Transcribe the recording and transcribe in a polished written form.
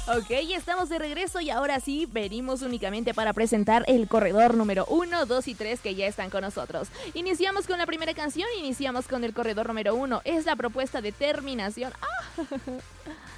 Ok, estamos de regreso y ahora sí venimos únicamente para presentar el corredor número 1, 2 y 3 que ya están con nosotros. Iniciamos con la primera canción, iniciamos con el corredor número 1. Es la propuesta de Terminación.